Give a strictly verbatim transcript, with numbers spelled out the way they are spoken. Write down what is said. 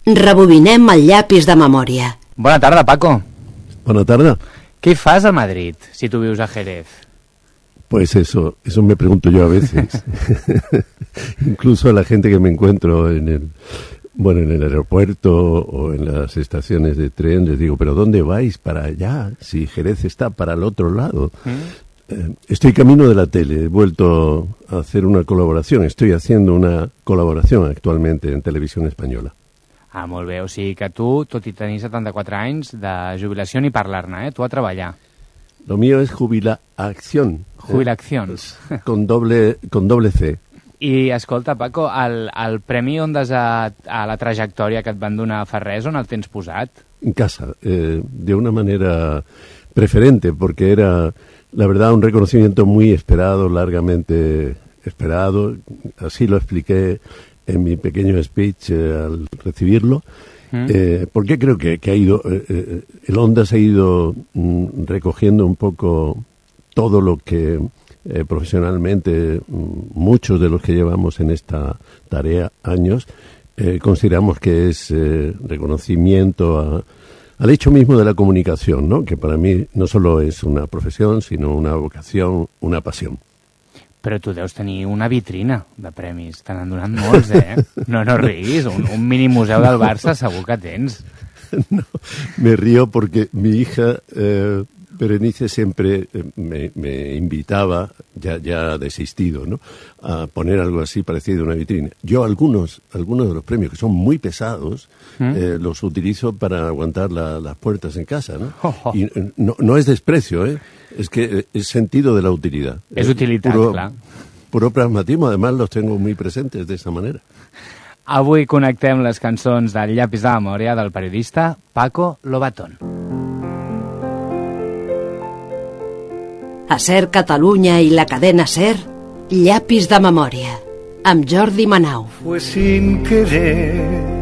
Rebobinem el llapis de memòria. Bona tarda, Paco. Bona tarda. ¿Qué fas a Madrid si tú vives a Jerez? Pues eso, eso me pregunto yo a veces. Incluso a la gente que me encuentro en el, bueno, en el aeropuerto o en las estaciones de tren, les digo, ¿pero dónde vais para allá? Si Jerez está para el otro lado. ¿Mm? Eh, estoy camino de la tele, he vuelto a hacer una colaboración, estoy haciendo una colaboración actualmente en Televisión Española. Ah, molt bé, o sigui que tu, tot i tenir setanta-quatre anys de jubilació, ni parlar-ne, eh? Tu a treballar. Lo mío es jubilación. Jubilación. Eh, con doble, con doble C. I, escolta, Paco, el, el Premi Ondas a, a la trajectòria que et van donar a Ferrés, on el tens posat? En casa, eh, de una manera preferente, porque era, la verdad, un reconocimiento muy esperado, largamente esperado. Así lo expliqué en mi pequeño speech eh, al recibirlo. ¿Mm? Eh, porque creo que, que ha ido, eh, eh, el Ondas ha ido mm, recogiendo un poco todo lo que eh, profesionalmente mm, muchos de los que llevamos en esta tarea años eh, consideramos que es eh, reconocimiento a, al hecho mismo de la comunicación, ¿no? Que para mí no solo es una profesión, sino una vocación, una pasión. Però tu deus tenir una vitrina de premis. Te n'han donat molts, eh? No, no riguis. Un, un mini museu del Barça segur que tens. No, me río porque mi hija eh, Berenice siempre eh, me, me invitaba, ya, ya desistido, ¿no?, a poner algo así parecido a una vitrina. Yo algunos, algunos de los premios que son muy pesados, ¿Mm? eh, los utilizo para aguantar la, las puertas en casa, ¿no? Oh, oh. Y eh, no, no es desprecio, ¿eh? Es que es sentido de la utilidad. Es utilitat, puro, clar. Puro pragmatismo, además los tengo muy presentes de esa manera. Avui connectem les cançons del llapis de memòria del periodista Paco Lobatón. A Ser Catalunya i la cadena Ser, llapis de memòria, amb Jordi Manau. Fue sin querer